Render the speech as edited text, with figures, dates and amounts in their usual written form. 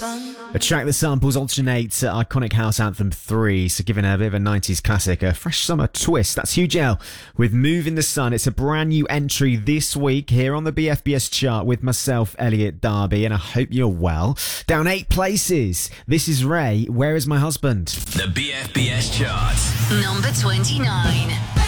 A track that samples alternate iconic house anthem 3, so giving a bit of a 90s classic a fresh summer twist. That's Huge L with Move in the Sun. It's a brand new entry this week here on the BFBS chart with myself, Elliot Darby, and I hope you're well. Down 8 places. This is Ray, Where Is My Husband? The BFBS chart. Number 29.